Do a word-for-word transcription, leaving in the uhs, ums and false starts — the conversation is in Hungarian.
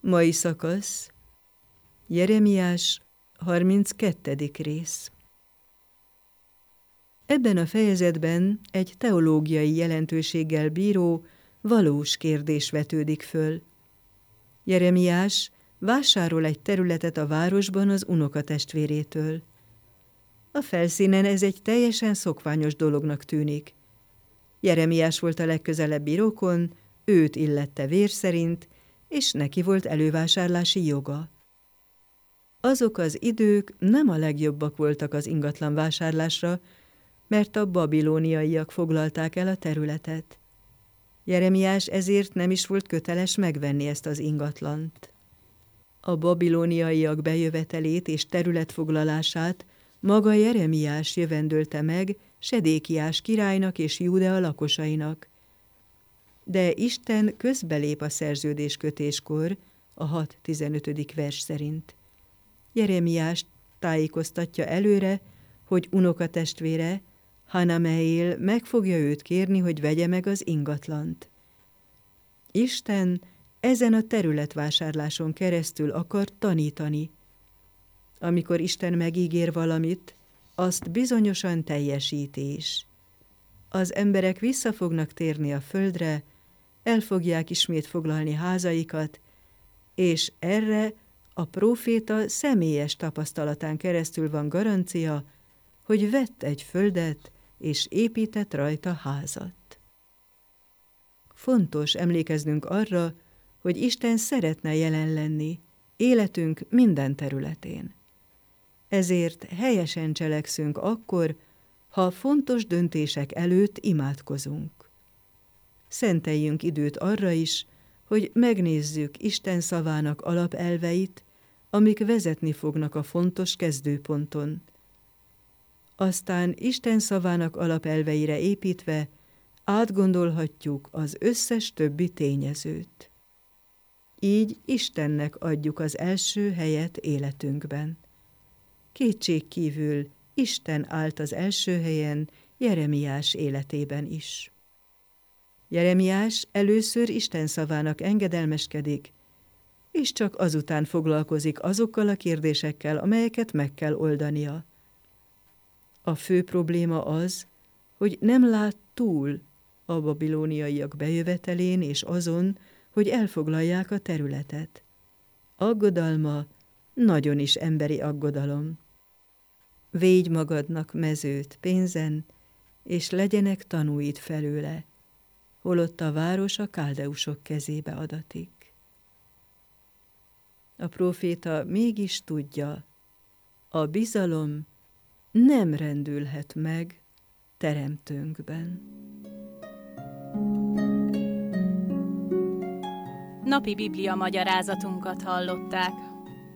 Mai szakasz, Jeremiás harminckettedik rész. Ebben a fejezetben egy teológiai jelentőséggel bíró, valós kérdés vetődik föl. Jeremiás vásárol egy területet a városban az unokatestvérétől. A felszínen ez egy teljesen szokványos dolognak tűnik. Jeremiás volt a legközelebbi rokon, őt illette vér szerint, és neki volt elővásárlási joga. Azok az idők nem a legjobbak voltak az ingatlan vásárlásra, mert a babilóniaiak foglalták el a területet. Jeremiás ezért nem is volt köteles megvenni ezt az ingatlant. A babilóniaiak bejövetelét és területfoglalását maga Jeremiás jövendölte meg Sedékiás királynak és Júdea lakosainak. De Isten közbelép a szerződéskötéskor, a hat tizenötödik vers szerint. Jeremiást tájékoztatja előre, hogy unokatestvére, Hanameél meg fogja őt kérni, hogy vegye meg az ingatlant. Isten ezen a területvásárláson keresztül akar tanítani. Amikor Isten megígér valamit, azt bizonyosan teljesíti is. Az emberek vissza fognak térni a földre, el fogják ismét foglalni házaikat, és erre a próféta személyes tapasztalatán keresztül van garancia, hogy vett egy földet, és épített rajta házat. Fontos emlékeznünk arra, hogy Isten szeretne jelen lenni életünk minden területén. Ezért helyesen cselekszünk akkor, ha fontos döntések előtt imádkozunk. Szenteljünk időt arra is, hogy megnézzük Isten szavának alapelveit, amik vezetni fognak a fontos kezdőponton. Aztán Isten szavának alapelveire építve átgondolhatjuk az összes többi tényezőt. Így Istennek adjuk az első helyet életünkben. Kétségkívül Isten állt az első helyen Jeremiás életében is. Jeremiás először Isten szavának engedelmeskedik, és csak azután foglalkozik azokkal a kérdésekkel, amelyeket meg kell oldania. A fő probléma az, hogy nem lát túl a babilóniaiak bejövetelén és azon, hogy elfoglalják a területet. Aggodalma nagyon is emberi aggodalom. Védj magadnak mezőt pénzen, és legyenek tanúid felőle, holott a város a káldeusok kezébe adatik. A próféta mégis tudja, a bizalom nem rendülhet meg teremtőnkben. Napi Biblia magyarázatunkat hallották.